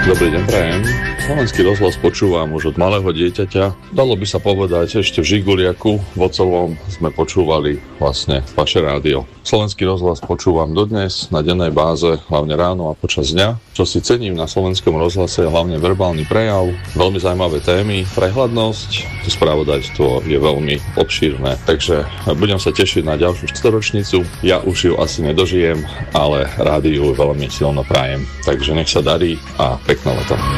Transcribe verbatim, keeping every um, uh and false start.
Dobrý deň, prajem. Slovenský rozhlas počúvam už od malého dieťaťa. Dalo by sa povedať, ešte v Žiguliaku v Ocovom sme počúvali vlastne vaše rádio. Slovenský rozhlas počúvam dodnes na dennej báze, hlavne ráno a počas dňa. Čo si cením na slovenskom rozhlase je hlavne verbálny prejav, veľmi zaujímavé témy, prehľadnosť, to spravodajstvo je veľmi obšírne, takže budem sa tešiť na ďalšiu storočnicu. Ja už ju asi nedožijem, ale rádiu veľmi silno prajem. Takže nech sa darí a pekné leto.